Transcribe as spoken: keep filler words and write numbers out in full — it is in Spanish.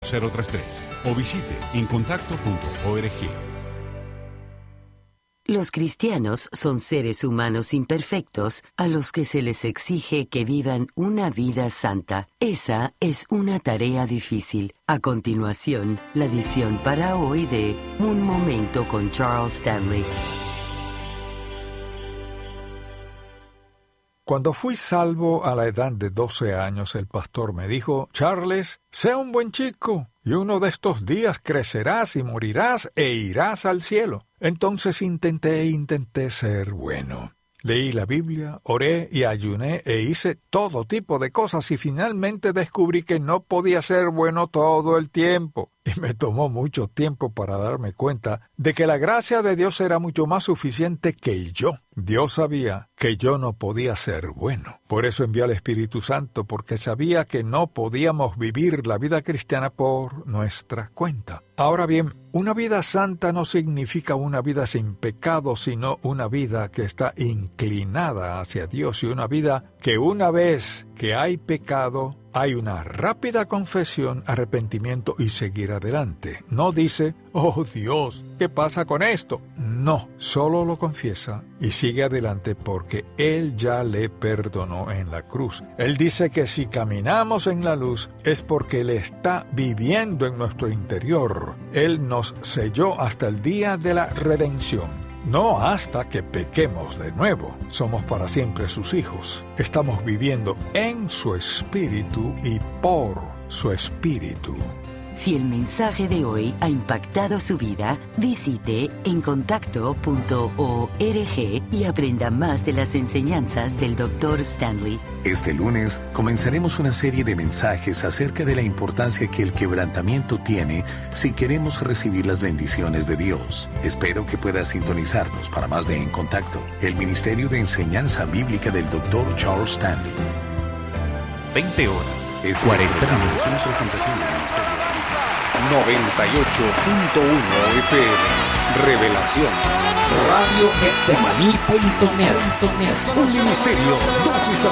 cero tres tres o visite encontacto punto org. Los cristianos son seres humanos imperfectos a los que se les exige que vivan una vida santa. Esa es una tarea difícil. A continuación, la edición para hoy de Un Momento con Charles Stanley. Cuando fui salvo a la edad de doce años, el pastor me dijo: Charles, sea un buen chico, y uno de estos días crecerás y morirás e irás al cielo. Entonces intenté e intenté ser bueno. Leí la Biblia, oré y ayuné e hice todo tipo de cosas y finalmente descubrí que no podía ser bueno todo el tiempo. Y me tomó mucho tiempo para darme cuenta de que la gracia de Dios era mucho más suficiente que yo. Dios sabía que yo no podía ser bueno. Por eso envió al Espíritu Santo, porque sabía que no podíamos vivir la vida cristiana por nuestra cuenta. Ahora bien, una vida santa no significa una vida sin pecado, sino una vida que está inclinada hacia Dios y una vida que una vez que hay pecado, hay una rápida confesión, arrepentimiento y seguir adelante. No dice: oh Dios, ¿qué pasa con esto? No, solo lo confiesa y sigue adelante porque Él ya le perdonó en la cruz. Él dice que si caminamos en la luz es porque Él está viviendo en nuestro interior. Él nos selló hasta el día de la redención. No hasta que pequemos de nuevo. Somos para siempre sus hijos. Estamos viviendo en su espíritu y por su espíritu. Si el mensaje de hoy ha impactado su vida, visite encontacto punto org y aprenda más de las enseñanzas del doctor Stanley. Este lunes comenzaremos una serie de mensajes acerca de la importancia que el quebrantamiento tiene si queremos recibir las bendiciones de Dios. Espero que pueda sintonizarnos para más de En Contacto, el Ministerio de Enseñanza Bíblica del doctor Charles Stanley. veinte horas, Es cuarenta minutos. Una presentación del Ministerio. noventa y ocho punto uno F M. Revelación. Radio Exemaní punto net. Un ministerio, dos estaciones.